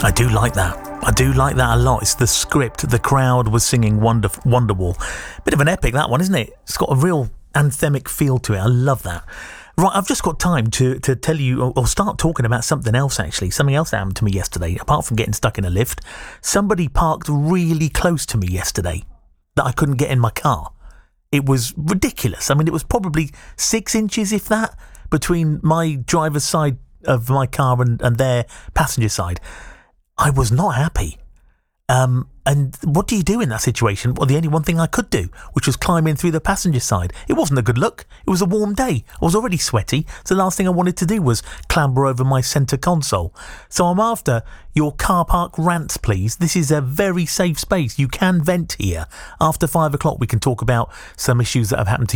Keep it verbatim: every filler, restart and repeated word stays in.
I do like that. I do like that a lot. It's the script. The crowd was singing Wonder, Wonderwall. Bit of an epic, that one, isn't it? It's got a real anthemic feel to it. I love that. Right, I've just got time to, to tell you, or, or start talking about something else, actually. Something else that happened to me yesterday, apart from getting stuck in a lift. Somebody parked really close to me yesterday that I couldn't get in my car. It was ridiculous. I mean, it was probably six inches, if that, between my driver's side of my car and, and their passenger side. I was not happy. Um, and what do you do in that situation? Well, the only one thing I could do, which was climb in through the passenger side. It wasn't a good look. It was a warm day. I was already sweaty. So the last thing I wanted to do was clamber over my centre console. So I'm after your car park rants, please. This is a very safe space. You can vent here. After five o'clock, we can talk about some issues that have happened to you.